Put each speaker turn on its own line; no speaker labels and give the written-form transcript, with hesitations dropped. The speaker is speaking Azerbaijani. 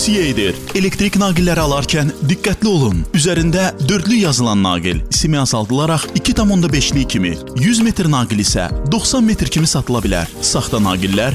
Edir. Elektrik naqilləri alarkən diqqətli olun. Üzərində dördlü yazılan naqil ismi azaldılaraq 2,5'lik kimi, 100 metr naqil isə 90 metr kimi satıla bilər. Saxta naqillər